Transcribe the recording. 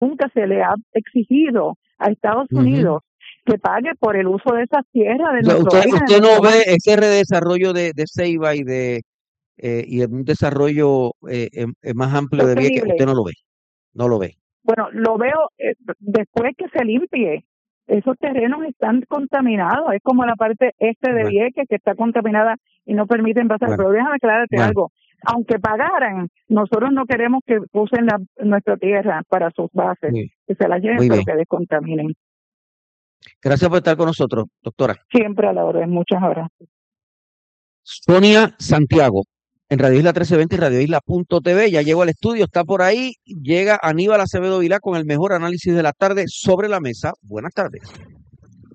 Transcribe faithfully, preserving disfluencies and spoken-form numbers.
nunca se le ha exigido a Estados Ujú. Unidos que pague por el uso de esas tierras de O sea, nuestro usted, país, de usted no nuestro mar. ve ese redesarrollo de, de Ceiba y de eh, y un desarrollo eh, em- eh, más amplio de Vieques, usted Sostenible. no lo ve, no lo ve. Bueno, lo veo eh, después que se limpie. Esos terrenos están contaminados. Es como la parte este de Bueno, Vieques que está contaminada y no permiten pasar. bueno, Pero déjame aclararte bueno, algo. Aunque pagaran, nosotros no queremos que usen la, nuestra tierra para sus bases, muy, que se la lleven, muy pero bien. que descontaminen. Gracias por estar con nosotros, doctora. Siempre a la orden. Muchas horas. Sonia Santiago, en Radio Isla trece veinte y Radio Isla punto T V. Ya llegó al estudio, está por ahí. Llega Aníbal Acevedo Vilá con el mejor análisis de la tarde sobre la mesa. Buenas tardes.